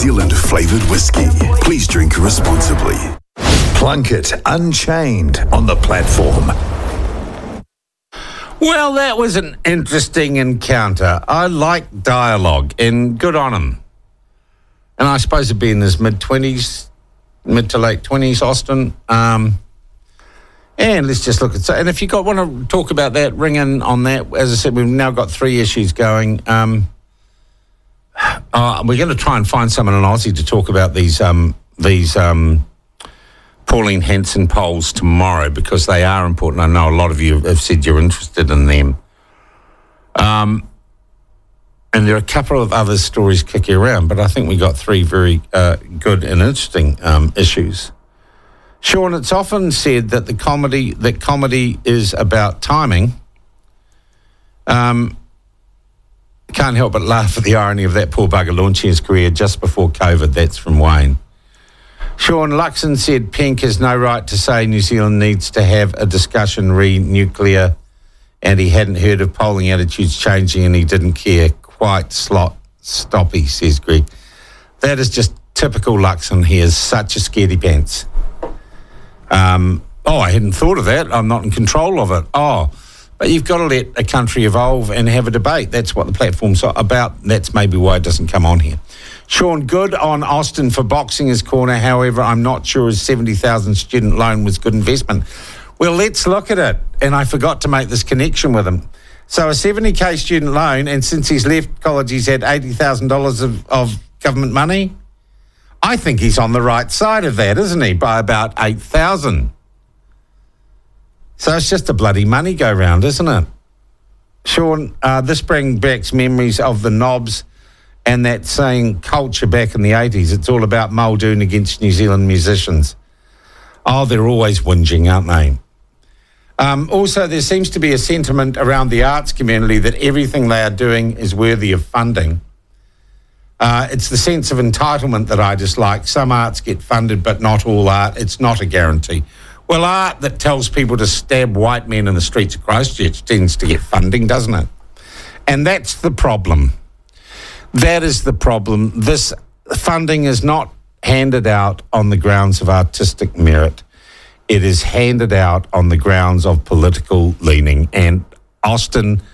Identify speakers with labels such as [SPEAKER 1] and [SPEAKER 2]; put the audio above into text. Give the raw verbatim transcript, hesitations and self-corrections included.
[SPEAKER 1] Zealand flavoured whiskey. Please drink responsibly. Plunkett Unchained on the platform.
[SPEAKER 2] Well, that was an interesting encounter. I like dialogue, and good on him. And I suppose he'd be in his mid-twenties, mid to late twenties, Austin. Um, and let's just look at... And if you got want to talk about that, ring in on that. As I said, we've now got three issues going. Um, uh, we're going to try and find someone in Aussie to talk about these um, these um, Pauline Hanson polls tomorrow, because they are important. I know a lot of you have said you're interested in them. Um, and there are a couple of other stories kicking around, but I think we got three very uh, good and interesting um, issues. Sean, it's often said that the comedy that comedy is about timing. Um, can't help but laugh at the irony of that poor bugger launching his career just before COVID. That's from Wayne. Sean Luxon said Pink has no right to say New Zealand needs to have a discussion re-nuclear, and he hadn't heard of polling attitudes changing and he didn't care. Quite slot stoppy, says Greg. That is just typical Luxon. He is such a scaredy pants. Um, oh, I hadn't thought of that. I'm not in control of it. Oh, but you've got to let a country evolve and have a debate. That's what the platform's about. That's maybe why it doesn't come on here. Sean, good on Austin for boxing his corner. However, I'm not sure his seventy thousand student loan was good investment. Well, let's look at it. And I forgot to make this connection with him. So a seventy K student loan, and since he's left college, he's had eighty thousand dollars of, of government money. I think he's on the right side of that, isn't he, by about eight thousand. So it's just a bloody money go round, isn't it? Sean, uh, this brings back memories of the Knobs and that saying culture back in the eighties. It's all about Muldoon against New Zealand musicians. Oh, they're always whinging, aren't they? Um, also, there seems to be a sentiment around the arts community that everything they are doing is worthy of funding. Uh, it's the sense of entitlement that I dislike. Some arts get funded, but not all art. It's not a guarantee. Well, art that tells people to stab white men in the streets of Christchurch tends to get funding, doesn't it? And that's the problem. That is the problem. This funding is not handed out on the grounds of artistic merit. It is handed out on the grounds of political leaning. And Austin